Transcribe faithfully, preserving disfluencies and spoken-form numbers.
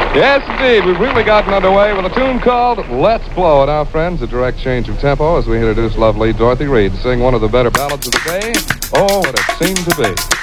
Yes, indeed. We've really gotten underway with a tune called Let's Blow. Now, friends, a direct change of tempo as we introduce lovely Dorothy Reed to sing one of the better ballads of the day, Oh, What It Seemed to Be.